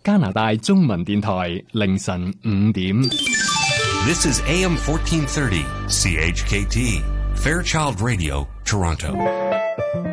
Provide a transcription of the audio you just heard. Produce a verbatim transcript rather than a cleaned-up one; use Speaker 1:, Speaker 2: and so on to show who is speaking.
Speaker 1: 加拿大中文電台凌晨五點。
Speaker 2: This is A M fourteen thirty, C H K T, Fairchild Radio, Toronto.